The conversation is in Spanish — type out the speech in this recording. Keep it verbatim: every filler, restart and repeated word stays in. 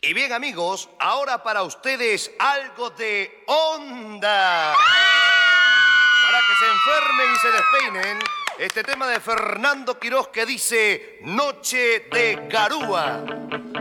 Y bien, amigos, ahora para ustedes algo de onda. Para que se enfermen y se despeinen, este tema de Fernando Quirós que dice Noche de Garúa.